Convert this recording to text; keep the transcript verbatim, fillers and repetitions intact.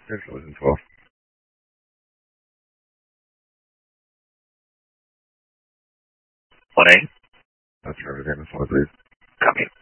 Central is in twelve. one A. That's everything. That's all, please. Copy.